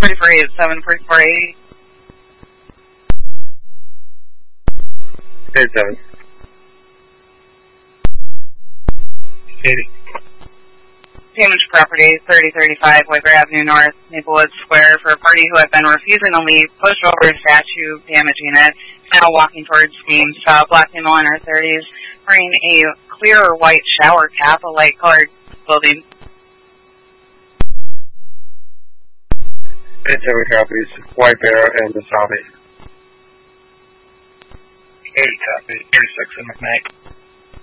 3487, 4480. 87. 80. Damaged property, 3035 Weber Avenue North, Maplewood Square, for a party who had been refusing to leave, pushed over a statue, damaging it, now walking towards Steam, saw a black female in her 30s, wearing a clear or white shower cap, a light-colored clothing. 87 copies, White Bear and Wasabi. 80 copies, 36 in McKnight.